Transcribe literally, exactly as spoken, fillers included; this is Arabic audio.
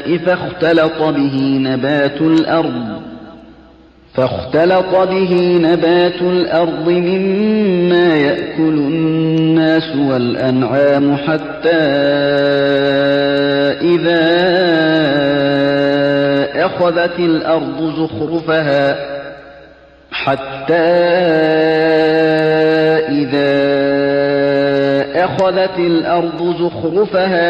فاختلط به نبات الأرض فاختلط به نبات الأرض مما يأكل الناس والأنعام حتى إذا أخذت الأرض زخرفها حتى إذا أخذت الأرض زخرفها